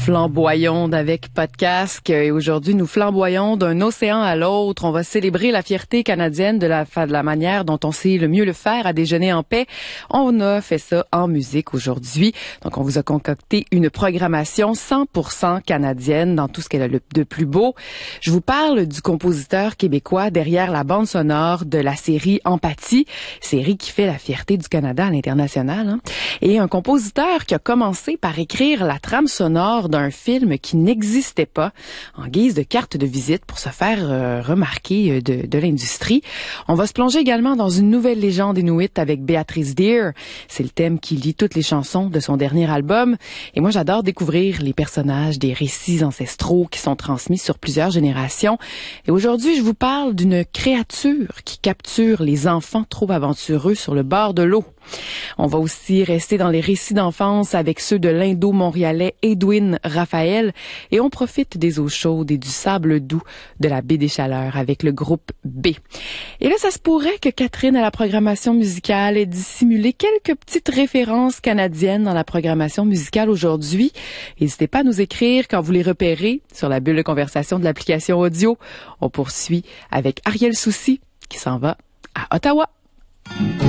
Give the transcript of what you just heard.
flamboyons avec pas de casque et aujourd'hui nous flamboyons d'un océan à l'autre. On va célébrer la fierté canadienne de la manière dont on sait le mieux le faire à déjeuner en paix. On a fait ça en musique aujourd'hui. Donc on vous a concocté une programmation 100% canadienne dans tout ce qu'elle a de plus beau. Je vous parle du compositeur québécois derrière la bande sonore de la série Empathie, série qui fait la fierté du Canada à l'international, hein? Et un compositeur qui a commencé par écrire la trame sonore d'un film qui n'existait pas en guise de carte de visite pour se faire remarquer de l'industrie. On va se plonger également dans une nouvelle légende inuite avec Béatrice Deer. C'est le thème qui lie toutes les chansons de son dernier album. Et moi, j'adore découvrir les personnages des récits ancestraux qui sont transmis sur plusieurs générations. Et aujourd'hui, je vous parle d'une créature qui capture les enfants trop aventureux sur le bord de l'eau. On va aussi rester dans les récits d'enfance avec ceux de l'Indo-Montréalais Edwin Raphaël et on profite des eaux chaudes et du sable doux de la baie des Chaleurs avec le groupe B. Et là, ça se pourrait que Catherine à la programmation musicale ait dissimulé quelques petites références canadiennes dans la programmation musicale aujourd'hui. N'hésitez pas à nous écrire quand vous les repérez sur la bulle de conversation de l'application audio. On poursuit avec Ariel Soucy qui s'en va à Ottawa.